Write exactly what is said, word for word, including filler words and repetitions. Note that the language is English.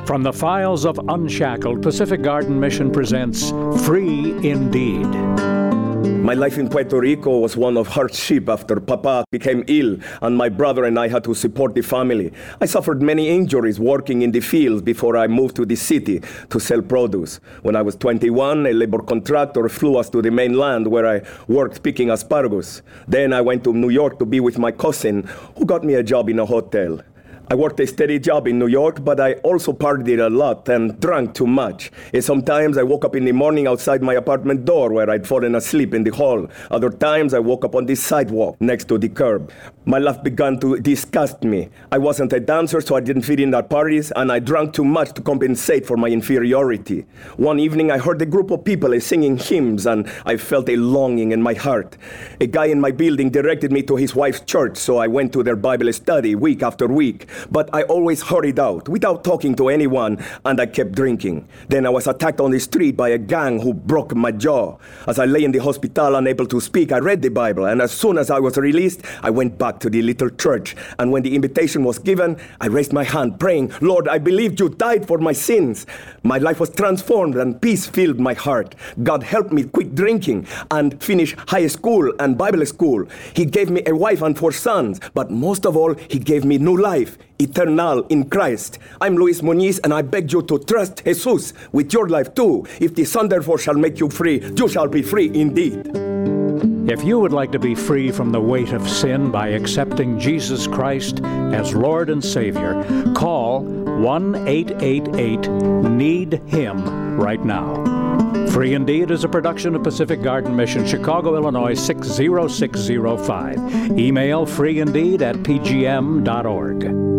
From the files of Unshackled, Pacific Garden Mission presents Free Indeed. My life in Puerto Rico was one of hardship after Papa became ill and my brother and I had to support the family. I suffered many injuries working in the fields before I moved to the city to sell produce. When I was twenty-one, a labor contractor flew us to the mainland where I worked picking asparagus. Then I went to New York to be with my cousin, who got me a job in a hotel. I worked a steady job in New York, but I also partied a lot and drank too much. And sometimes I woke up in the morning outside my apartment door where I'd fallen asleep in the hall. Other times I woke up on the sidewalk next to the curb. My life began to disgust me. I wasn't a dancer, so I didn't fit in at parties, and I drank too much to compensate for my inferiority. One evening I heard a group of people singing hymns, and I felt a longing in my heart. A guy in my building directed me to his wife's church, so I went to their Bible study week after week. But I always hurried out without talking to anyone, and I kept drinking. Then I was attacked on the street by a gang who broke my jaw. As I lay in the hospital unable to speak, I read the Bible, and as soon as I was released, I went back to the little church. And when the invitation was given, I raised my hand, praying, "Lord, I believe you died for my sins." My life was transformed, and peace filled my heart. God helped me quit drinking and finish high school and Bible school. He gave me a wife and four sons, but most of all, He gave me new life, eternal in Christ. I'm Luis Muñiz, and I beg you to trust Jesus with your life too. If the Son therefore shall make you free, you shall be free indeed. If you would like to be free from the weight of sin by accepting Jesus Christ as Lord and Savior, call one eight eight eight need him right now. Free Indeed is a production of Pacific Garden Mission, Chicago, Illinois six zero six zero five. Email freeindeed at p g m dot org.